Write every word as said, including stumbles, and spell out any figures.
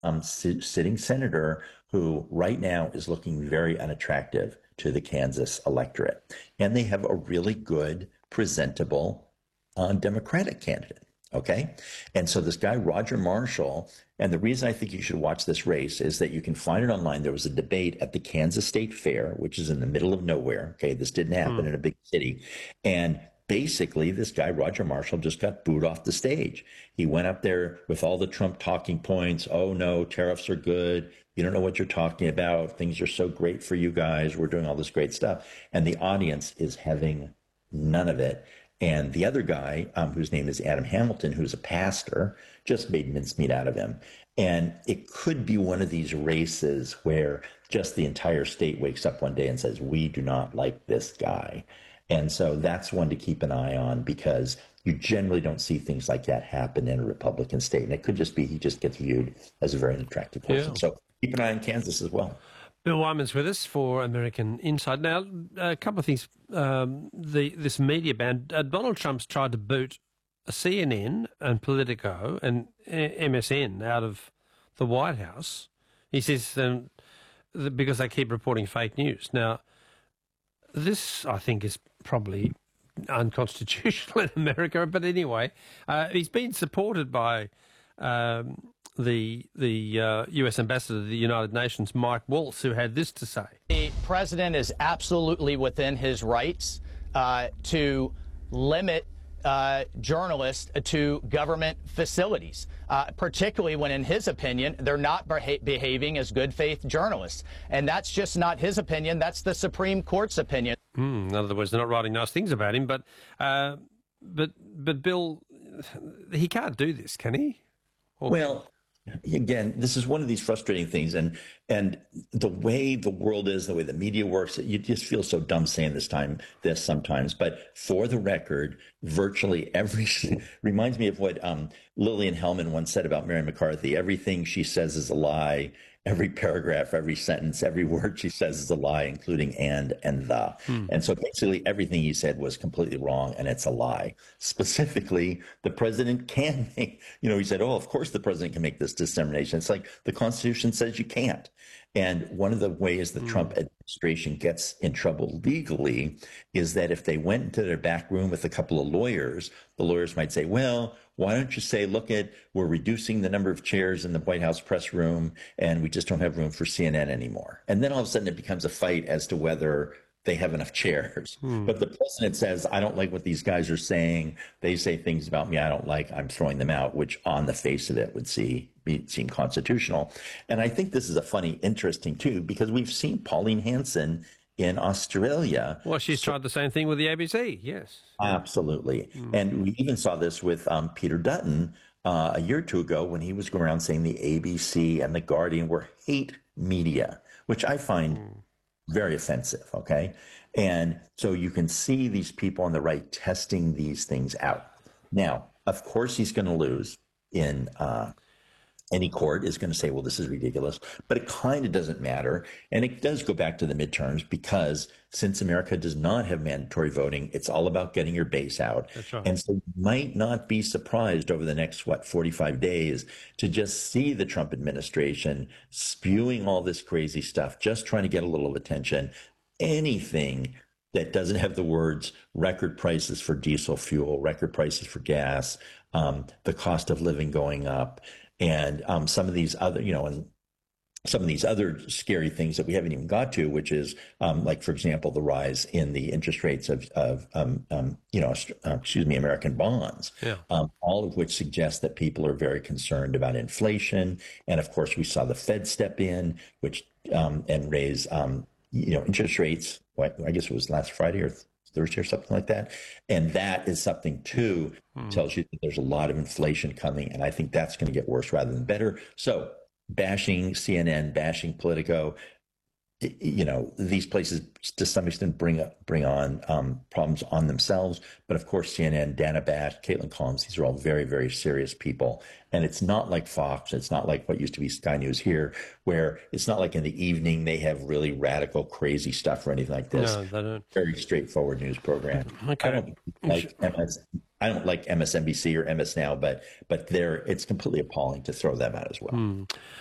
um, si- sitting senator who right now is looking very unattractive to the Kansas electorate. And they have a really good, presentable uh, Democratic candidate. Okay. And so this guy, Roger Marshall, and the reason I think you should watch this race is that you can find it online. There was a debate at the Kansas State Fair, which is in the middle of nowhere. Okay. This didn't happen Mm. in a big city. And basically, this guy, Roger Marshall, just got booed off the stage. He went up there with all the Trump talking points. Oh, no, tariffs are good. You don't know what you're talking about. Things are so great for you guys. We're doing all this great stuff. And the audience is having none of it. And the other guy, um, whose name is Adam Hamilton, who's a pastor, just made mincemeat out of him. And it could be one of these races where just the entire state wakes up one day and says, we do not like this guy. And so that's one to keep an eye on, because you generally don't see things like that happen in a Republican state. And it could just be he just gets viewed as a very unattractive person. Yeah. So keep an eye on Kansas as well. Bill Wyman's with us for American Insight. Now, a couple of things. Um, the this media ban, uh, Donald Trump's tried to boot C N N and Politico and M S N out of the White House. He says um, because they keep reporting fake news. Now, this, I think, is probably unconstitutional in America. But anyway, uh, he's been supported by um, the the uh, U S ambassador to the United Nations, Mike Waltz, who had this to say. The president is absolutely within his rights uh, to limit uh, journalists to government facilities, uh, particularly when, in his opinion, they're not beha- behaving as good faith journalists. And that's just not his opinion. That's the Supreme Court's opinion. Mm, in other words, they're not writing nice things about him. But, uh, but, but Bill, he can't do this, can he? Or- well, again, this is one of these frustrating things, and and the way the world is, the way the media works, you just feel so dumb saying this time this sometimes. But for the record, virtually every reminds me of what um, Lillian Hellman once said about Mary McCarthy. Everything she says is a lie. Every paragraph, every sentence, every word she says is a lie, including and and the. Hmm. And so basically everything he said was completely wrong, and it's a lie. Specifically, the president can make, you know, he said, oh, of course the president can make this dissemination. It's like the Constitution says you can't. And one of the ways the hmm. Trump administration gets in trouble legally is that if they went into their back room with a couple of lawyers, the lawyers might say, well, why don't you say, look at, we're reducing the number of chairs in the White House press room, and we just don't have room for C N N anymore. And then all of a sudden it becomes a fight as to whether they have enough chairs. Hmm. But the president says, I don't like what these guys are saying. They say things about me I don't like. I'm throwing them out, which on the face of it would see, be, seem constitutional. And I think this is a funny, interesting, too, because we've seen Pauline Hanson in Australia. Well, she's tried the same thing with the A B C, yes. Absolutely. Mm. And we even saw this with um, Peter Dutton uh, a year or two ago when he was going around saying the A B C and the Guardian were hate media, which I find mm. very offensive, okay? And so you can see these people on the right testing these things out. Now, of course, he's going to lose in uh any court is going to say, well, this is ridiculous, but it kind of doesn't matter. And it does go back to the midterms because since America does not have mandatory voting, it's all about getting your base out. That's right. And so you might not be surprised over the next, what, forty-five days to just see the Trump administration spewing all this crazy stuff, just trying to get a little attention. Anything that doesn't have the words record prices for diesel fuel, record prices for gas, um, the cost of living going up, and um, some of these other, you know, and some of these other scary things that we haven't even got to, which is um, like, for example, the rise in the interest rates of, of um, um, you know, uh, excuse me, American bonds, yeah. um, all of which suggests that people are very concerned about inflation. And of course, we saw the Fed step in, which um, and raise, um, you know, interest rates. What, I guess it was last Friday or Thursday or something like that. And that is something, too, hmm. tells you that there's a lot of inflation coming. And I think that's going to get worse rather than better. So bashing C N N, bashing Politico, you know, these places to some extent bring bring on um, problems on themselves. But of course, C N N, Dana Bash, Caitlin Collins, these are all very, very serious people. And it's not like Fox. It's not like what used to be Sky News here, where it's not like in the evening they have really radical, crazy stuff or anything like this. No, they don't. Very straightforward news program. Okay. I don't like M S. I don't like M S N B C or M S Now, but but they're it's completely appalling to throw them out as well. Hmm.